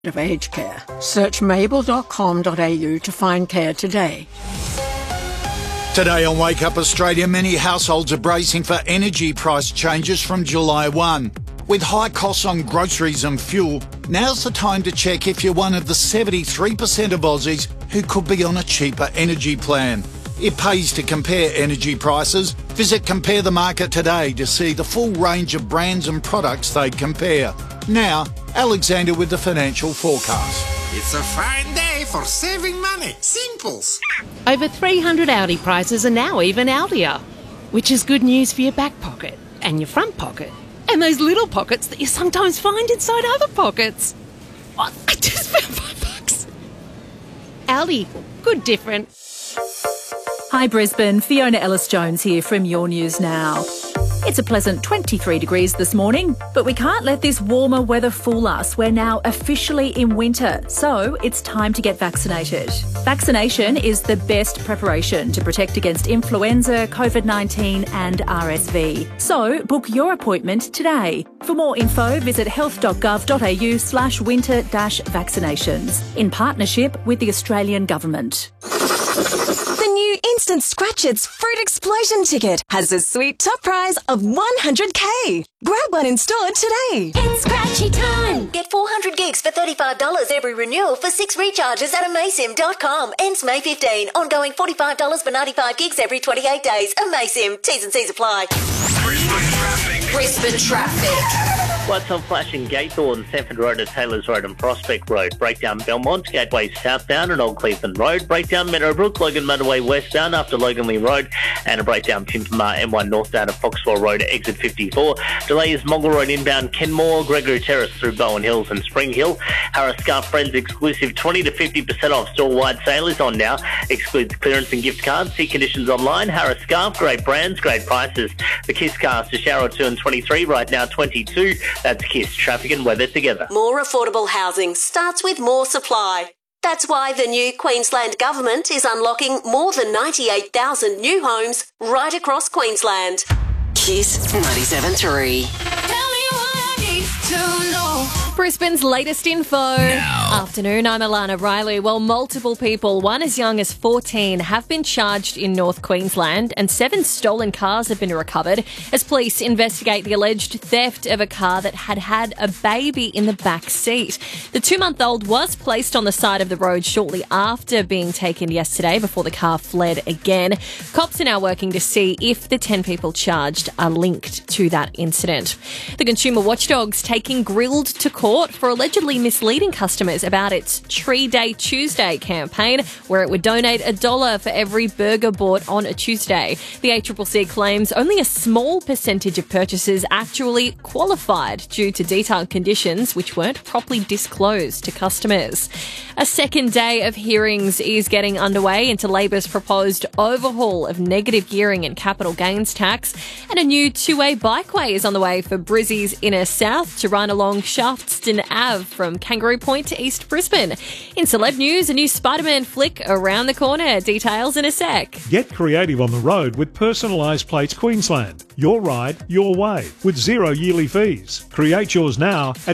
of aged care. Search mabel.com.au to find care today. Today on Wake Up Australia, many households are bracing for energy price changes from July 1. With high costs on groceries and fuel, now's the time to check if you're one of the 73% of Aussies who could be on a cheaper energy plan. It pays to compare energy prices. Visit Compare the Market today to see the full range of brands and products they compare. Now, Alexander with the financial forecast. It's a fine day for saving money. Simples. Over 300 Audi prices are now even Audier, which is good news for your back pocket and your front pocket and those little pockets that you sometimes find inside other pockets. Oh, I just found $5. Audi, good different. Hi Brisbane, Fiona Ellis-Jones here from Your News Now. It's a pleasant 23 degrees this morning, but we can't let this warmer weather fool us. We're now officially in winter, so it's time to get vaccinated. Vaccination is the best preparation to protect against influenza, COVID-19 and RSV. So book your appointment today. For more info, visit health.gov.au/winter-vaccinations in partnership with the Australian Government. The new Instant Scratch-Its Fruit Explosion ticket has a sweet top prize of $100K. Grab one in store today. It's scratchy time. Get 400 gigs for $35 every renewal for 6 recharges at amasim.com. Ends May 15. Ongoing $45 for 95 gigs every 28 days. Amasim. T's and C's apply. Brisbane traffic. Lights on flashing Gaithorne, Sanford Road to Taylors Road and Prospect Road. Breakdown Belmont, Gateway southbound and Old Cleveland Road. Breakdown Meadowbrook, Logan Motorway westbound after Loganley Road. And a breakdown Pimpama M1 northbound at Foxwell Road at exit 54. Delay is Moggle Road inbound Kenmore, Gregory Terrace through Bowen Hills and Spring Hill. Harris Scarf Friends exclusive 20 to 50% off store-wide sale is on now. Excludes clearance and gift cards. See conditions online. Harris Scarf, great brands, great prices. The Kiss Cast, a shower or two and 23, right now 22. That's Kiss, traffic and weather together. More affordable housing starts with more supply. That's why the new Queensland Government is unlocking more than 98,000 new homes right across Queensland. Kiss 97.3. Brisbane's latest info. Afternoon, I'm Alana Riley. Well, multiple people, one as young as 14, have been charged in North Queensland and 7 stolen cars have been recovered as police investigate the alleged theft of a car that had a baby in the back seat. The 2-month-old was placed on the side of the road shortly after being taken yesterday before the car fled again. Cops are now working to see if the 10 people charged are linked to that incident. The Consumer Watchdog's taking Grilled to court for allegedly misleading customers about its Tree Day Tuesday campaign, where it would donate $1 for every burger bought on a Tuesday. The ACCC claims only a small percentage of purchases actually qualified due to detailed conditions which weren't properly disclosed to customers. A second day of hearings is getting underway into Labor's proposed overhaul of negative gearing and capital gains tax, and a new two-way bikeway is on the way for Brizzy's inner south to run along Shaftston Ave from Kangaroo Point to East Brisbane. In celeb news, a new Spider-Man flick around the corner. Details in a sec. Get creative on the road with Personalised Plates Queensland. Your ride, your way, with 0 yearly fees. Create yours now at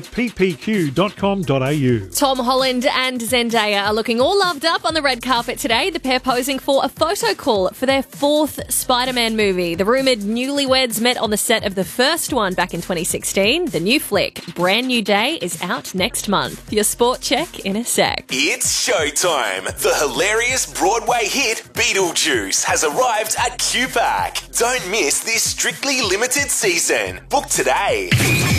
ppq.com.au. Tom Holland and Zendaya are looking all loved up on the red carpet today. The pair posing for a photo call for their 4th Spider-Man movie. The rumoured newlyweds met on the set of the first one back in 2016. The new flick, Brand New Day, is out next month. Your sport check in a sec. It's showtime. The hilarious Broadway hit Beetlejuice has arrived at QPAC. Don't miss this strictly limited season. Book today.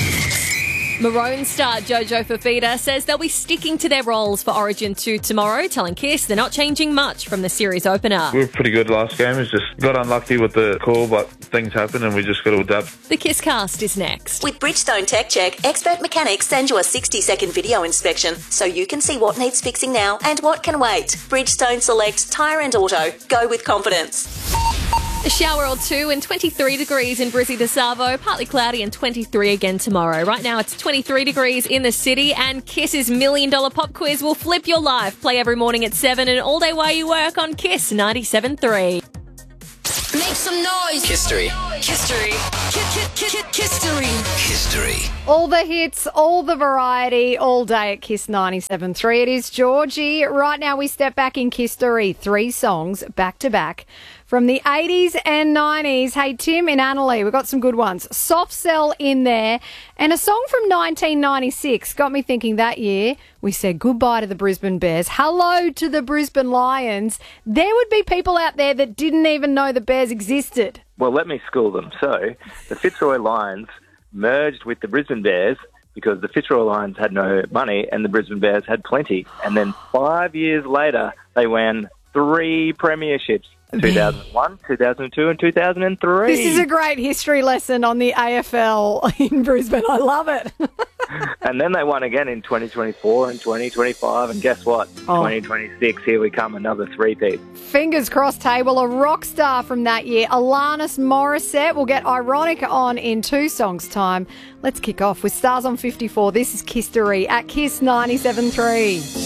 Maroon star Jojo Fafita says they'll be sticking to their roles for Origin 2 tomorrow, telling Kiss they're not changing much from the series opener. We were pretty good last game. It's just got unlucky with the call, but things happen and we just got to adapt. The Kiss Cast is next. With Bridgestone Tech Check, expert mechanics send you a 60-second video inspection so you can see what needs fixing now and what can wait. Bridgestone selects tyre and auto. Go with confidence. A shower or two and 23 degrees in Brizzy to Savo, partly cloudy and 23 again tomorrow. Right now it's 23 degrees in the city, and Kiss's $1 Million Pop Quiz will flip your life. Play every morning at 7 and all day while you work on Kiss 97.3. Make some noise. History. History. History. History All the hits, all the variety, all day at Kiss 97.3. It is Georgie. Right now we step back in Kiss-tory. 3 songs back to back from the 80s and 90s. Hey, Tim in Annalee, we've got some good ones. Soft Cell in there. And a song from 1996 got me thinking that year we said goodbye to the Brisbane Bears. Hello to the Brisbane Lions. There would be people out there that didn't even know the Bears existed. Well, let me school them. So the Fitzroy Lions merged with the Brisbane Bears because the Fitzroy Lions had no money and the Brisbane Bears had plenty. And then 5 years later, they won 3 premierships. 2001, 2002 and 2003. This is a great history lesson on the AFL in Brisbane. I love it. And then they won again in 2024 and 2025. And guess what? 2026, here we come, another 3-peat. Fingers crossed, Table. A rock star from that year, Alanis Morissette. We'll get Ironic on in 2 songs' time. Let's kick off with Stars on 54. This is Kiss-tory at Kiss 97.3.